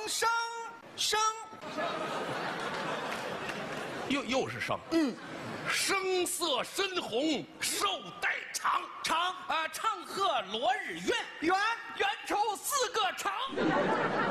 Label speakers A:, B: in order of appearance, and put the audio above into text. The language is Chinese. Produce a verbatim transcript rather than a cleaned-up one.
A: 生生，
B: 又又是生，
A: 嗯，
B: 声色深红，寿带长
A: 长
B: 啊，唱和罗日圆
A: 圆。